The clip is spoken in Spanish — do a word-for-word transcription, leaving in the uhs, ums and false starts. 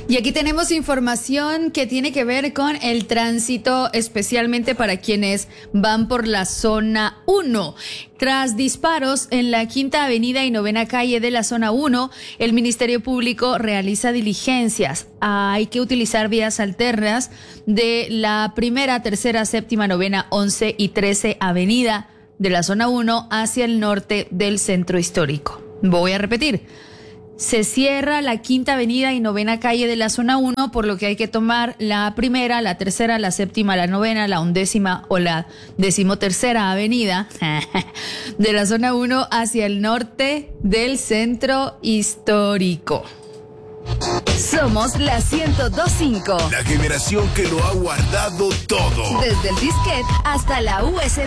Y aquí tenemos información que tiene que ver con el tránsito, especialmente para quienes van por la zona uno. Tras disparos en la Quinta Avenida y Novena Calle de la zona uno, el Ministerio Público realiza diligencias. Hay que utilizar vías alternas de la primera, tercera, séptima, novena, once y trece Avenida de la zona uno hacia el norte del centro histórico. Voy a repetir. Se cierra la Quinta Avenida y Novena Calle de la zona uno, por lo que hay que tomar la primera, la tercera, la séptima, la novena, la undécima o la decimotercera Avenida de la zona uno hacia el norte del centro histórico. Somos la ciento dos punto cinco. La generación que lo ha guardado todo. Desde el disquete hasta la U S B.